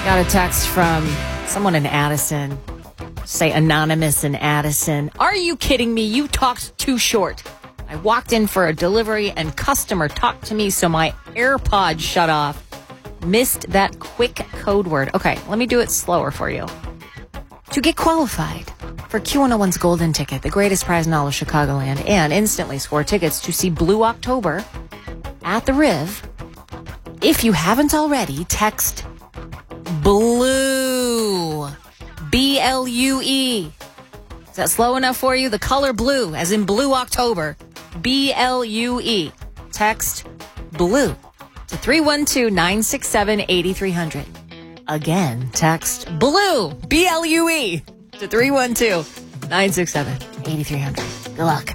Got a text from someone in Addison. Say anonymous in Addison. Are you kidding me? You talked too short. I walked in for a delivery and customer talked to me so my AirPods shut off. Missed that quick code word. Okay, let me do it slower for you. To get qualified for Q101's Golden Ticket, the greatest prize in all of Chicagoland, and instantly score tickets to see Blue October at the Riv, if you haven't already, text BLUE. BLUE. Is that slow enough for you? The color blue, as in Blue October. BLUE. Text BLUE to 312-967-8300. Again, text BLUE. BLUE to 312-967-8300. Good luck.